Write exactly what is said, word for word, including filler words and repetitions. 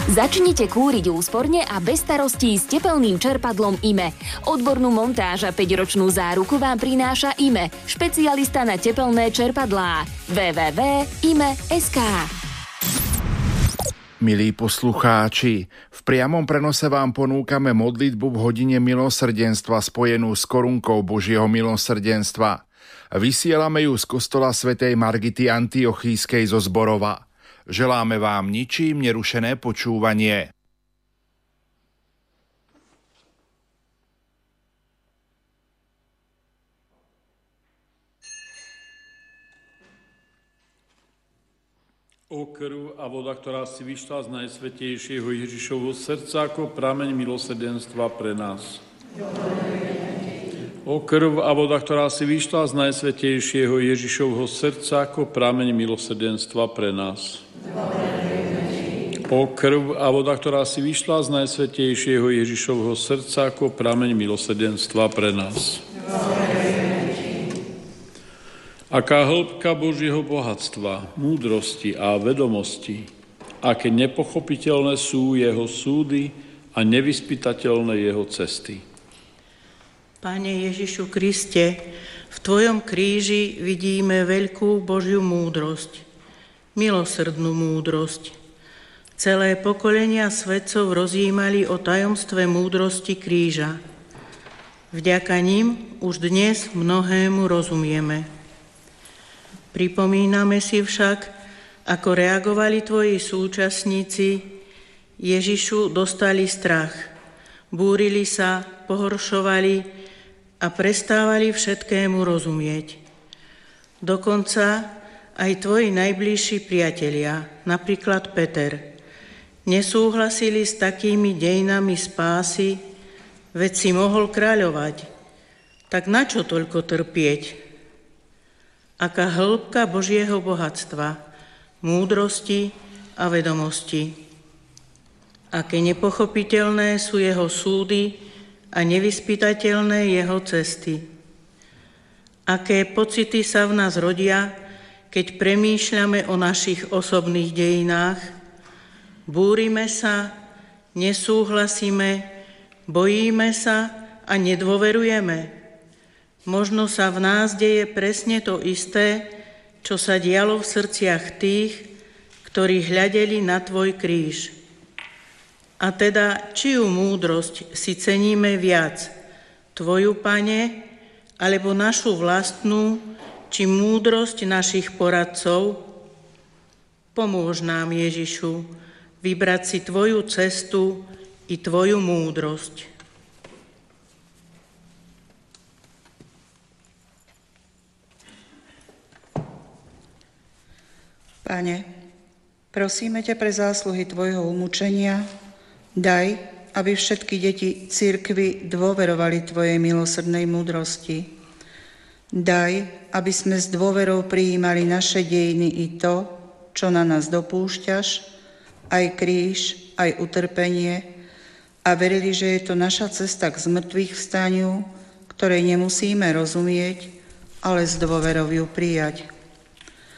Začnite kúriť úsporne a bez starostí s tepelným čerpadlom í em e. Odbornú montáž a päťročnú záruku vám prináša í em e, špecialista na tepelné čerpadlá. w w w bodka i m e bodka es ká. Milí poslucháči, v priamom prenose vám ponúkame modlitbu v hodine milosrdenstva spojenú s korunkou Božieho milosrdenstva. Vysielame ju z kostola svätej Margity Antiochískej zo Zborova. Želáme vám ničím nerušené počúvanie. O krv a voda, ktorá si vyšla z Najsvätejšieho Ježišovho srdca ako prameň milosrdenstva pre nás. O krv a voda, ktorá si vyšla z Najsvätejšieho Ježišovho srdca ako prameň milosrdenstva pre nás. O krv a voda, ktorá si vyšla z Najsvätejšieho Ježišovho srdca ako prameň milosrdenstva pre nás. Aká hĺbka Božieho bohatstva, múdrosti a vedomosti, aké nepochopiteľné sú jeho súdy a nevyspytateľné jeho cesty. Pane Ježišu Kriste, v Tvojom kríži vidíme veľkú Božiu múdrosť, milosrdnú múdrosť. Celé pokolenia svetcov rozjímali o tajomstve múdrosti kríža. Vďaka nim už dnes mnohému rozumieme. Pripomíname si však, ako reagovali Tvoji súčasníci. Ježišu, dostali strach, búrili sa, pohoršovali a prestávali všetkému rozumieť. Dokonca aj Tvoji najbližší priatelia, napríklad Peter, nesúhlasili s takými dejinami spásy, veď si mohol kráľovať. Tak na čo toľko trpieť? Aká hĺbka Božieho bohatstva, múdrosti a vedomosti. Aké nepochopiteľné sú jeho súdy a nevyspytateľné jeho cesty. Aké pocity sa v nás rodia, keď premýšľame o našich osobných dejinách. Búrime sa, nesúhlasíme, bojíme sa a nedôverujeme. Možno sa v nás deje presne to isté, čo sa dialo v srdciach tých, ktorí hľadeli na Tvoj kríž. A teda, čiu múdrosť si ceníme viac? Tvoju, Pane, alebo našu vlastnú, či múdrosť našich poradcov? Pomôž nám, Ježišu, vybrať si Tvoju cestu i Tvoju múdrosť. Pane, prosíme ťa pre zásluhy Tvojho umúčenia, daj, aby všetky deti cirkvi dôverovali Tvojej milosrdnej múdrosti. Daj, aby sme s dôverou prijímali naše dejiny i to, čo na nás dopúšťaš, aj kríž, aj utrpenie, a verili, že je to naša cesta k zmrtvých vstaniu, ktorej nemusíme rozumieť, ale s dôverou ju prijať.